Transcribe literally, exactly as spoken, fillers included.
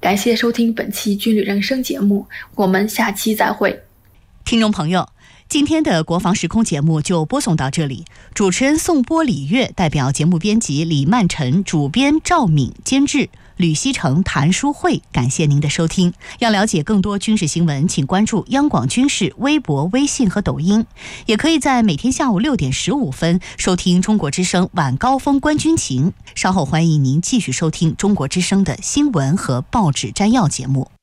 感谢收听本期军旅人生节目，我们下期再会。 听众朋友，今天的国防时空节目就播送到这里，主持人宋波、李月代表节目编辑李曼晨、主编赵敏、监制吕希成、谭书慧，感谢您的收听。要了解更多军事新闻，请关注央广军事微博、微信和抖音，也可以在每天下午六点十五分收听中国之声晚高峰观军情。稍后欢迎您继续收听中国之声的新闻和报纸摘要节目。